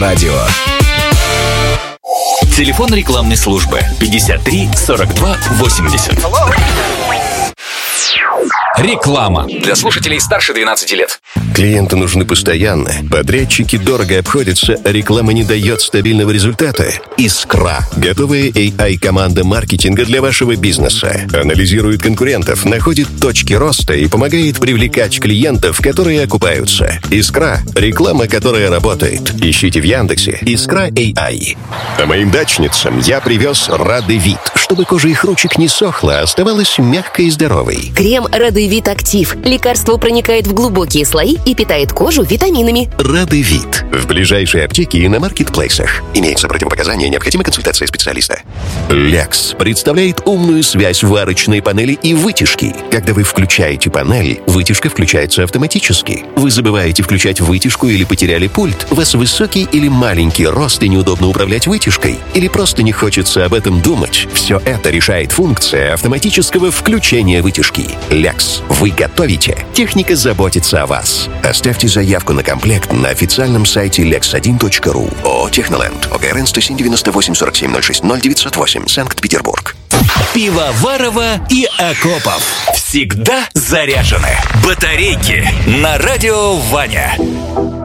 радио. Телефон рекламной службы 53 42 80. Реклама для слушателей старше 12 лет. Клиенты нужны постоянно. Подрядчики дорого обходятся, а реклама не дает стабильного результата. Искра. Готовая AI-команда маркетинга для вашего бизнеса. Анализирует конкурентов, находит точки роста и помогает привлекать клиентов, которые окупаются. Искра. Реклама, которая работает. Ищите в Яндексе Искра AI. А моим дачницам я привез Радевит, чтобы кожа их ручек не сохла, а оставалась мягкой и здоровой. Крем Радевит Актив. Лекарство проникает в глубокие слои и питает кожу витаминами. Радевит. В ближайшей аптеке и на маркетплейсах. Имеются противопоказания, необходима консультация специалиста. Лекс представляет умную связь варочной панели и вытяжки. Когда вы включаете панель, вытяжка включается автоматически. Вы забываете включать вытяжку или потеряли пульт. У вас высокий или маленький рост и неудобно управлять вытяжкой. Или просто не хочется об этом думать. Все это решает функция автоматического включения вытяжки. Лекс. Вы готовите. Техника заботится о вас. Оставьте заявку на комплект на официальном сайте lex1.ru. ООО «Техноленд». ОГРН 107 47 06 0908. Санкт-Петербург. Пивоварова и Акопов. Всегда заряжены. Батарейки на радио Ваня.